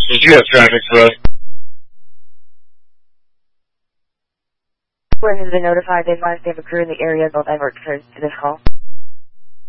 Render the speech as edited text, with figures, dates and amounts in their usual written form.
Did you have traffic for us? Where has been notified they have a crew in the area. They'll divert crews to this call.